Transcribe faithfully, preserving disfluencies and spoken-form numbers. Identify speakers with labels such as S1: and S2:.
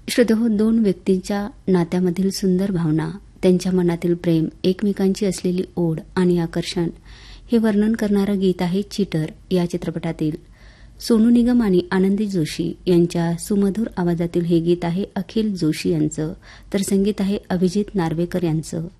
S1: श्रोतेहो, दोन व्यक्तींच्या नात्यामधील सुंदर भावना, त्यांच्या मनातील प्रेम, एकमेकांची असलेली ओढ आणि आकर्षण हे वर्णन करणारं गीत आहे चीटर या चित्रपटातील. सोनू निगम आणि आनंदी जोशी यांच्या सुमधुर आवाजातील हे गीत आहे अखिल जोशी यांचं, तर संगीत आहे अभिजित नार्वेकर यांचं.